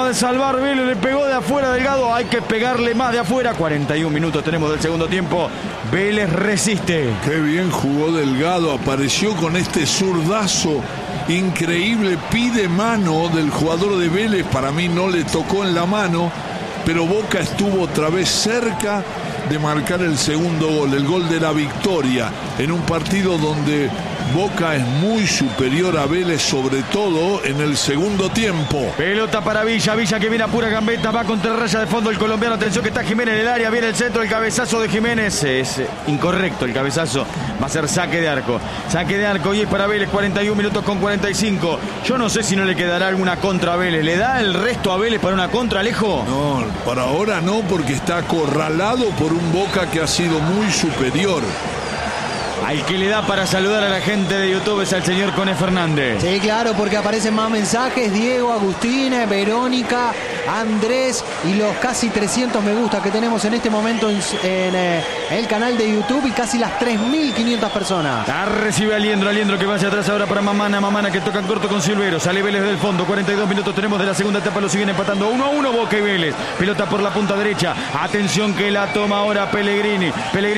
acaba de salvar Vélez, le pegó de afuera Delgado, hay que pegarle más de afuera. 41 minutos tenemos del segundo tiempo. Vélez resiste. Qué bien jugó Delgado, apareció con este zurdazo increíble, pide mano del jugador de Vélez, para mí no le tocó en la mano, pero Boca estuvo otra vez cerca de marcar el segundo gol, el gol de la victoria, en un partido donde Boca es muy superior a Vélez, sobre todo en el segundo tiempo. Pelota para Villa, Villa que viene a pura gambeta, va contra el raya de fondo el colombiano, atención que está Jiménez en el área, viene el centro, el cabezazo de Jiménez, es incorrecto el cabezazo, va a ser saque de arco y es para Vélez, 41 minutos con 45. Yo no sé si no le quedará alguna contra a Vélez, ¿le da el resto a Vélez para una contra, Alejo? No, para ahora no, porque está acorralado por un Boca que ha sido muy superior. Al que le da para saludar a la gente de YouTube es al señor Cone Fernández. Sí, claro, porque aparecen más mensajes. Diego, Agustín, Verónica, Andrés y los casi 300 me gusta que tenemos en este momento en el canal de YouTube y casi las 3.500 personas. La recibe Aliendro que va hacia atrás ahora para Mamana que toca en corto con Silvero. Sale Vélez del fondo, 42 minutos tenemos de la segunda etapa, lo siguen empatando 1-1 Boca y Vélez. Pelota por la punta derecha, atención que la toma ahora Pellegrini,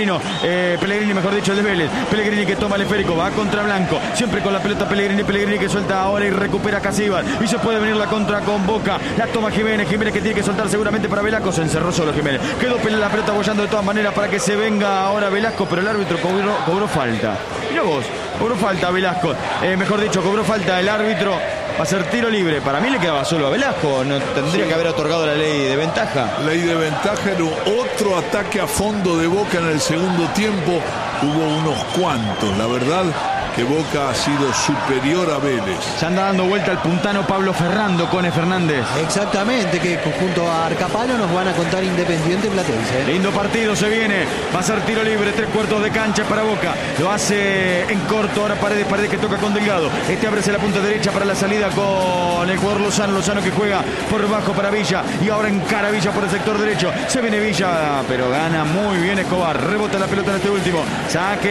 mejor dicho, el de Vélez. Pellegrini que toma el esférico, va contra Blanco, siempre con la pelota Pellegrini que suelta ahora y recupera Casíbar, y se puede venir la contra con Boca, la toma Jiménez que tiene que soltar seguramente para Velasco, se encerró solo Jiménez, quedó la pelota bollando de todas maneras para que se venga ahora Velasco, pero el árbitro cobró falta. Mirá vos, cobró falta Velasco, mejor dicho, cobró falta el árbitro. Va a ser tiro libre. Para mí le quedaba solo a Velasco. No tendría que haber otorgado la ley de ventaja. Ley de ventaja era otro ataque a fondo de Boca en el segundo tiempo. Hubo unos cuantos, la verdad, que Boca ha sido superior a Vélez. Se anda dando vuelta el puntano Pablo Cone Fernández. Exactamente, que junto a Arcapalo nos van a contar Independiente Platense. Lindo partido se viene. Va a ser tiro libre, 3/4 de cancha para Boca. Lo hace en corto ahora Paredes que toca con Delgado. Abre la punta derecha para la salida con el jugador Lozano que juega por bajo para Villa. Y ahora encara Villa por el sector derecho. Se viene Villa, pero gana muy bien Escobar. Rebota la pelota en este último. Saque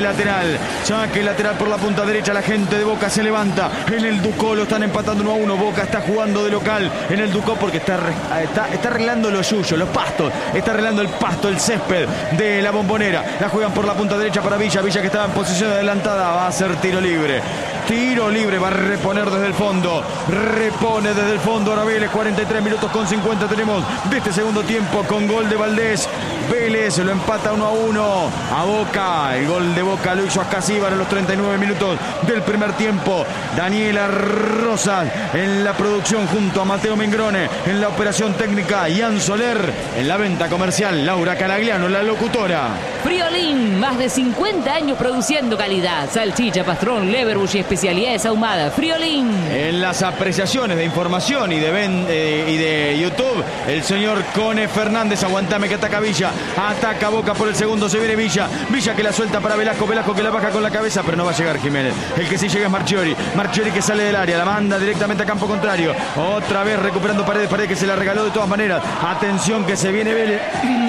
lateral por la punta derecha. La gente de Boca se levanta. En el Ducó lo están empatando 1-1. Boca está jugando de local en el Ducó porque está arreglando lo suyo, los pastos. Está arreglando el pasto, el césped de la Bombonera. La juegan por la punta derecha para Villa que estaba en posición adelantada. Va a ser tiro libre. Va a reponer desde el fondo. Repone desde el fondo ahora Vélez. 43 minutos con 50 tenemos de este segundo tiempo con gol de Valdés. Vélez lo empata 1-1 a Boca. El gol de Boca lo hizo Ascasíbar en los 39 minutos del primer tiempo. Daniela Rosas en la producción junto a Mateo Mengrone en la operación técnica. Ian Soler en la venta comercial. Laura Calagliano, la locutora. Friolín, más de 50 años produciendo calidad. Salchicha, pastrón, leverbush y especialidades ahumadas. Friolín. En las apreciaciones de información y de YouTube, el señor Cone Fernández. Aguantame que ataca Villa. Ataca Boca por el segundo. Se viene Villa que la suelta para Velasco que la baja con la cabeza, pero no va a llegar Jiménez. El que sí llega es Marchiori que sale del área, la manda directamente a campo contrario. Otra vez recuperando Paredes que se la regaló de todas maneras. Atención que se viene Vélez.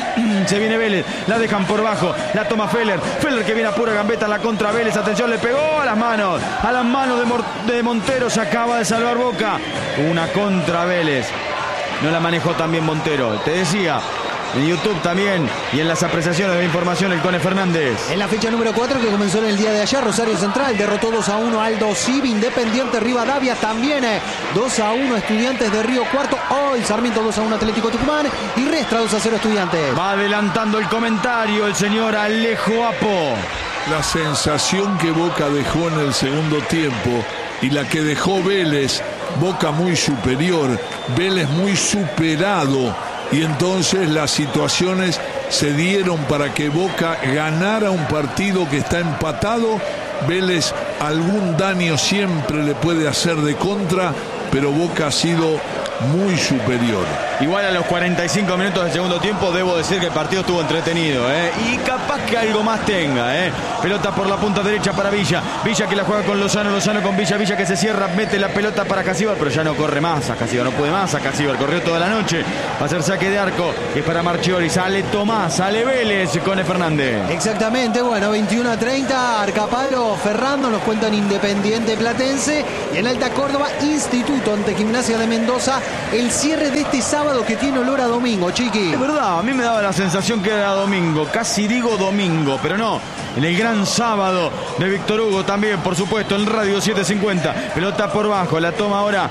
La dejan por bajo, la toma Feller que viene a pura gambeta, la contra Vélez. Atención, le pegó a las manos de Montero. Se acaba de salvar Boca. Una contra Vélez. No la manejó tan bien Montero, te decía. En YouTube también y en las apreciaciones de información el Cone Fernández. En la fecha número 4 que comenzó en el día de ayer, Rosario Central derrotó 2-1 Aldo Civi. Independiente Rivadavia también 2-1 Estudiantes de Río Cuarto. Hoy Sarmiento 2-1 Atlético Tucumán y Riestra 2-0 Estudiantes. Va adelantando el comentario el señor Alejo Apo. La sensación que Boca dejó en el segundo tiempo y la que dejó Vélez, Boca muy superior, Vélez muy superado. Y entonces las situaciones se dieron para que Boca ganara un partido que está empatado. Vélez algún daño siempre le puede hacer de contra, pero Boca ha sido muy superior. Igual a los 45 minutos del segundo tiempo debo decir que el partido estuvo entretenido, y capaz que algo más tenga. Pelota por la punta derecha para Villa que la juega con Lozano con Villa que se cierra, mete la pelota para Casíbar, pero ya no corre más a Casíbar, no puede más a Casíbar, corrió toda la noche, va a ser saque de arco, que es para Marchiori, sale Tomás, sale Vélez con Fernández. Exactamente, bueno, 21-30, Arcapalo, Ferrando, nos cuentan Independiente Platense, y en Alta Córdoba, Instituto ante Gimnasia de Mendoza, el cierre de este sábado que tiene olor a domingo, Chiqui. Es verdad, a mí me daba la sensación que era domingo, casi digo domingo, pero no, en el gran sábado de Víctor Hugo también, por supuesto, en Radio 750, pelota por bajo, la toma ahora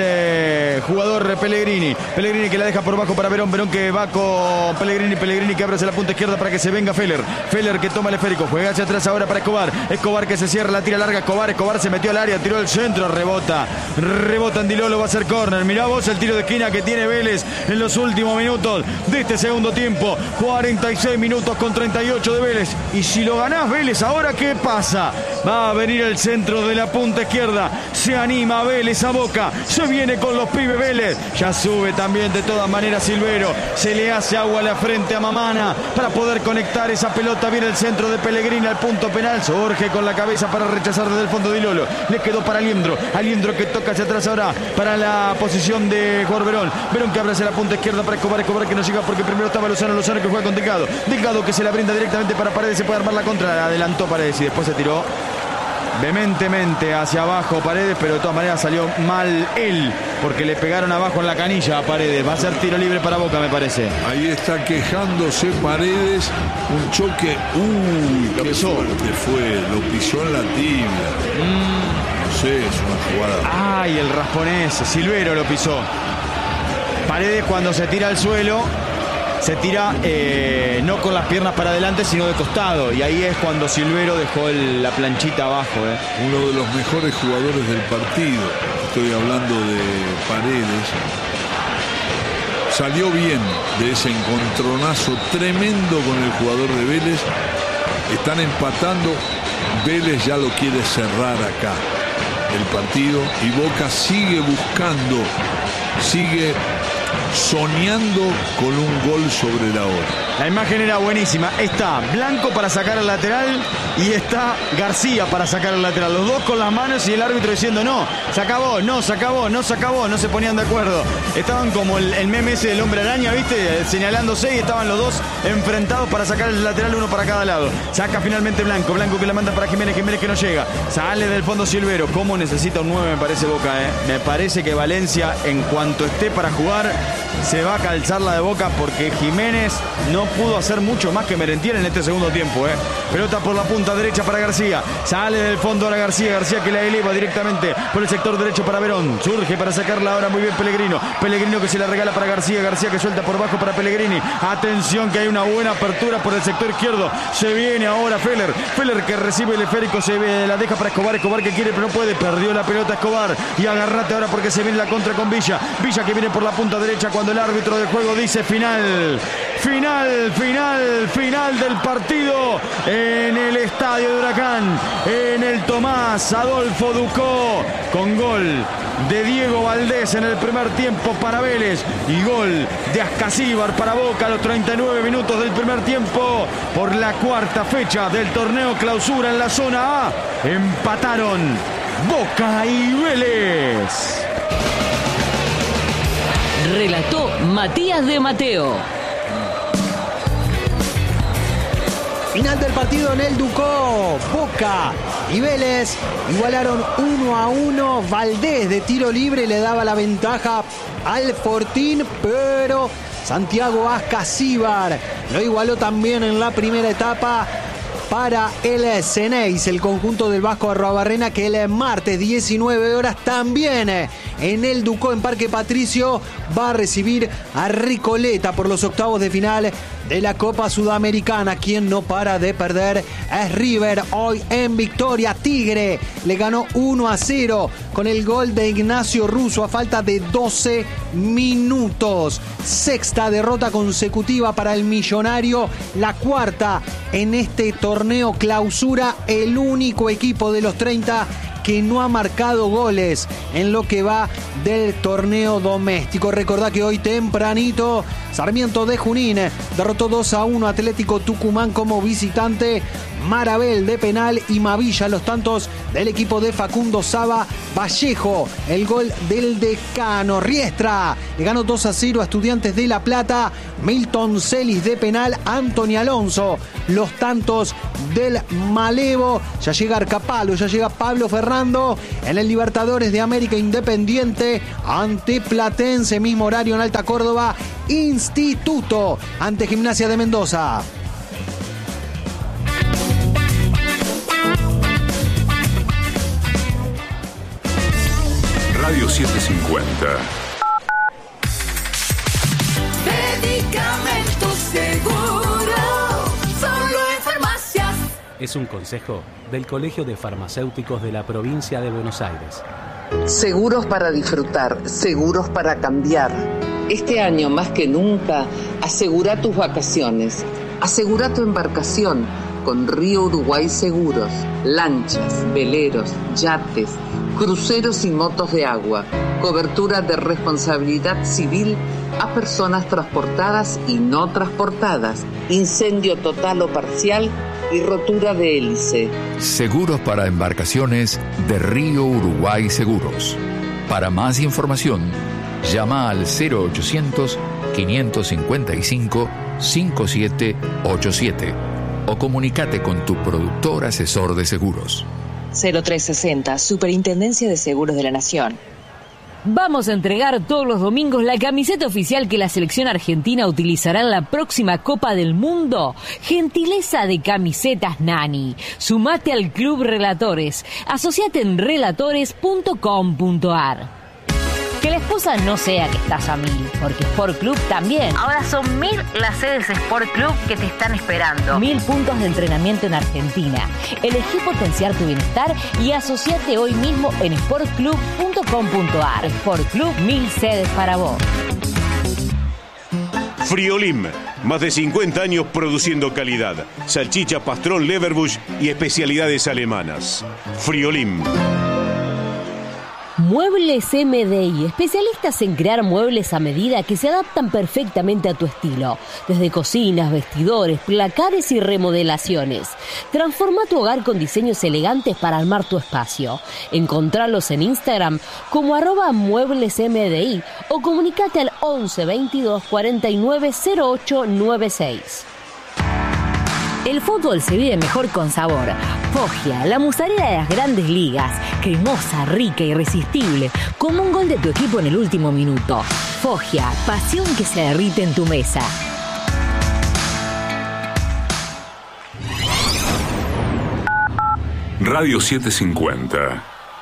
el jugador Pellegrini que la deja por bajo para Verón que va con Pellegrini que abre hacia la punta izquierda para que se venga Feller que toma el esférico, juega hacia atrás ahora para Escobar que se cierra, la tira larga, Escobar se metió al área, tiró el centro, rebota Andilolo, va a ser córner. Mirá vos el tiro de esquina que tiene Vélez en los últimos minutos de este segundo tiempo, 46 minutos con 38 de Vélez, y si lo ganás Vélez, ahora ¿qué pasa? Va a venir el centro de la punta izquierda, se anima Vélez a Boca, se viene con los pibes Vélez, ya sube también de todas maneras Silvero, se le hace agua a la frente a Mamana para poder conectar esa pelota, viene el centro de Pellegrini al punto penal, surge con la cabeza para rechazar desde el fondo de Lolo, le quedó para Aliendro que toca hacia atrás ahora para la posición de Juan Verón que abre hacia la punta izquierda para Escobar que no llega porque primero estaba Lozano que juega con Delgado que se la brinda directamente para Paredes, se puede armar la contra, la adelantó Paredes y después se tiró vehementemente hacia abajo Paredes, pero de todas maneras salió mal él, porque le pegaron abajo en la canilla a Paredes. Va a ser tiro libre para Boca, me parece. Ahí está quejándose Paredes, un choque, lo qué pisó. fuerte fue, lo pisó en la tibia. No sé, es una jugada. Ay, el rasponés, Silvero lo pisó. Paredes cuando se tira al suelo se tira no con las piernas para adelante, sino de costado. Y ahí es cuando Silvero dejó la planchita abajo. Uno de los mejores jugadores del partido. Estoy hablando de Paredes. Salió bien de ese encontronazo tremendo con el jugador de Vélez. Están empatando. Vélez ya lo quiere cerrar acá el partido. Y Boca sigue buscando, sigue soñando con un gol sobre la hora. La imagen era buenísima. Está Blanco para sacar el lateral y está García para sacar el lateral. Los dos con las manos y el árbitro diciendo no, se acabó, no se ponían de acuerdo. Estaban como el meme ese del hombre araña, ¿viste? Señalándose y estaban los dos enfrentados para sacar el lateral, uno para cada lado. Saca finalmente Blanco que la manda para Jiménez que no llega. Sale del fondo Silvero. ¿Cómo necesita un 9 me parece Boca, Me parece que Valencia, en cuanto esté para jugar, se va a calzar la de Boca porque Jiménez no pudo hacer mucho más que Merentiel en este segundo tiempo. Pelota por la punta derecha para García. Sale del fondo ahora García que la eleva directamente por el sector derecho para Verón. Surge para sacarla ahora muy bien Pellegrino que se la regala para García que suelta por bajo para Pellegrini. Atención que hay una buena apertura por el sector izquierdo. Se viene ahora Feller que recibe el esférico, la deja para Escobar que quiere pero no puede, perdió la pelota Escobar y agarrate ahora porque se viene la contra con Villa que viene por la punta derecha cuando el árbitro de juego dice final del partido en el estadio de Huracán, en el Tomás Adolfo Ducó, con gol de Diego Valdés en el primer tiempo para Vélez y gol de Ascasíbar para Boca a los 39 minutos del primer tiempo por la cuarta fecha del torneo clausura en la zona A. Empataron Boca y Vélez. Relató Matías de Mateo. Final del partido en el Ducó. Boca y Vélez igualaron 1-1. Valdés de tiro libre le daba la ventaja al Fortín, pero Santiago Ascasíbar lo igualó también en la primera etapa para el Ceneice, el conjunto del Vasco Arruabarrena, que el martes 19 horas también en el Ducó, en Parque Patricio, va a recibir a Recoleta por los octavos de final de la Copa Sudamericana. Quien no para de perder es River, hoy en victoria. Tigre le ganó 1-0 con el gol de Ignacio Russo a falta de 12 minutos. Sexta derrota consecutiva para el Millonario, la cuarta en este torneo clausura, el único equipo de los 30 que no ha marcado goles en lo que va del torneo doméstico. Recordá que hoy tempranito Sarmiento de Junín derrotó 2-1 a Atlético Tucumán como visitante. Marabel de penal y Mavilla los tantos del equipo de Facundo Saba. Vallejo el gol del decano. Riestra le ganó 2-0 a Estudiantes de La Plata. Milton Celis de penal. Anthony Alonso los tantos del Malevo. Ya llega Arcapalo, ya llega Pablo Ferrando en el Libertadores de América. Independiente ante Platense, mismo horario en Alta Córdoba. Instituto ante Gimnasia de Mendoza. Radio 750. Medicamentos Seguro, solo en farmacias. Es un consejo del Colegio de Farmacéuticos de la provincia de Buenos Aires. Seguros para disfrutar, seguros para cambiar. Este año más que nunca, asegura tus vacaciones. Asegura tu embarcación con Río Uruguay Seguros. Lanchas, veleros, yates, cruceros y motos de agua. Cobertura de responsabilidad civil a personas transportadas y no transportadas. Incendio total o parcial y rotura de hélice. Seguros para embarcaciones de Río Uruguay Seguros. Para más información, llama al 0800-555-5787 o comunícate con tu productor asesor de seguros. 0360, Superintendencia de Seguros de la Nación. Vamos a entregar todos los domingos la camiseta oficial que la selección argentina utilizará en la próxima Copa del Mundo. Gentileza de Camisetas Nani. Sumate al Club Relatores. Asociate en relatores.com.ar. Que la excusa no sea que estás a 1000, porque Sport Club también. Ahora son 1000 las sedes Sport Club que te están esperando. 1000 puntos de entrenamiento en Argentina. Elegí potenciar tu bienestar y asociate hoy mismo en sportclub.com.ar. Sport Club, 1000 sedes para vos. Friolim, más de 50 años produciendo calidad. Salchicha, pastrón, Leverbush y especialidades alemanas. Friolim. Muebles MDI, especialistas en crear muebles a medida que se adaptan perfectamente a tu estilo. Desde cocinas, vestidores, placares y remodelaciones. Transforma tu hogar con diseños elegantes para armar tu espacio. Encontralos en Instagram como @mueblesmdi o comunicate al 11 22 49 08 96. El fútbol se vive mejor con sabor. Foggia, la mozzarella de las grandes ligas. Cremosa, rica, irresistible. Como un gol de tu equipo en el último minuto. Foggia, pasión que se derrite en tu mesa. Radio 750.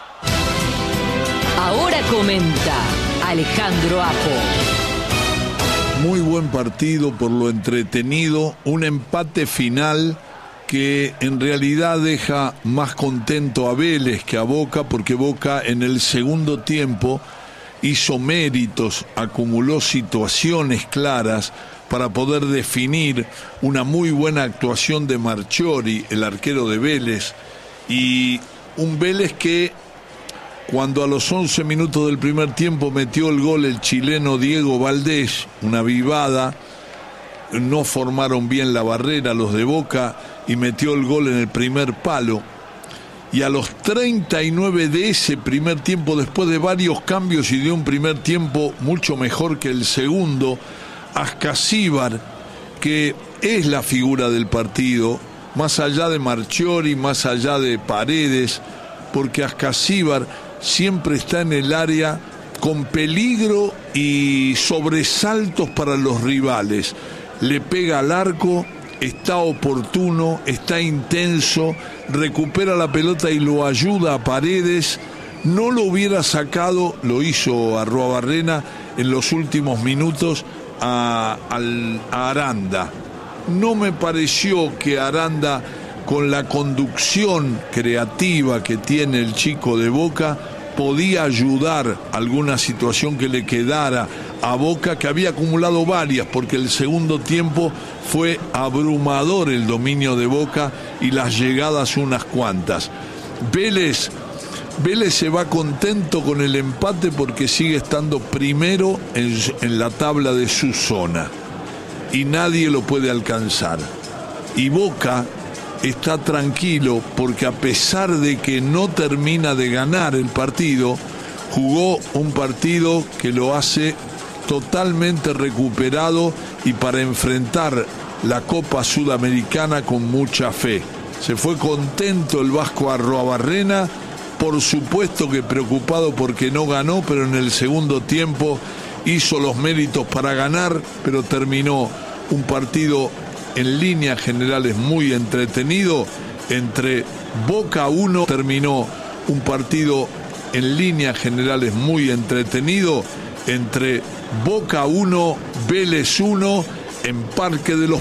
Ahora comenta Alejandro Apo. Muy buen partido por lo entretenido, un empate final que en realidad deja más contento a Vélez que a Boca, porque Boca en el segundo tiempo hizo méritos, acumuló situaciones claras para poder definir una muy buena actuación de Marchiori, el arquero de Vélez, y un Vélez que cuando a los 11 minutos del primer tiempo metió el gol el chileno Diego Valdés, una vivada, no formaron bien la barrera los de Boca y metió el gol en el primer palo. Y a los 39 de ese primer tiempo, después de varios cambios y de un primer tiempo mucho mejor que el segundo, Ascasíbar, que es la figura del partido, más allá de Marchiori, más allá de Paredes, porque Ascasíbar siempre está en el área con peligro y sobresaltos para los rivales. Le pega al arco, está oportuno, está intenso, recupera la pelota y lo ayuda a Paredes. No lo hubiera sacado, lo hizo Arruabarrena en los últimos minutos a Aranda. No me pareció que Aranda, con la conducción creativa que tiene el chico de Boca, podía ayudar alguna situación que le quedara a Boca, que había acumulado varias, porque el segundo tiempo fue abrumador el dominio de Boca y las llegadas unas cuantas. Vélez Vélez se va contento con el empate porque sigue estando primero en la tabla de su zona y nadie lo puede alcanzar. Y Boca está tranquilo porque a pesar de que no termina de ganar el partido, jugó un partido que lo hace totalmente recuperado y para enfrentar la Copa Sudamericana con mucha fe. Se fue contento el Vasco Arruabarrena, por supuesto que preocupado porque no ganó, pero en el segundo tiempo hizo los méritos para ganar, pero terminó un partido en líneas generales muy entretenido. Entre Boca 1 terminó un partido en líneas generales muy entretenido, entre Boca 1, Vélez 1, en Parque de los